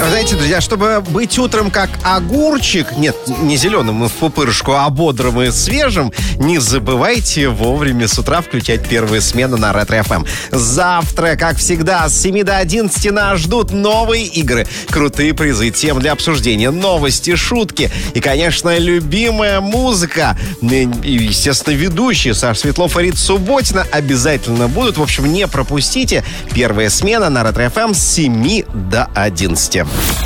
Знаете, друзья, чтобы быть утром как огурчик, нет, не зеленым и в пупырышку, а бодрым и свежим, не забывайте вовремя с утра включать первые смены на Ретро-ФМ. Завтра, как всегда, с 7 до 11 нас ждут новые игры, крутые призы, темы для обсуждения, новости, шутки и, конечно, любимая музыка. И, естественно, ведущие Саша Светлов и Рита Субботина обязательно будут. В общем, не пропустите. Первая смена на Ретро-ФМ с 7 до 11.